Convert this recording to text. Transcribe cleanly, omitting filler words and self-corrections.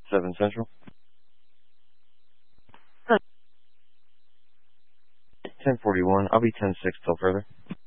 7 Central. 10:41. I'll be 10:06 till further.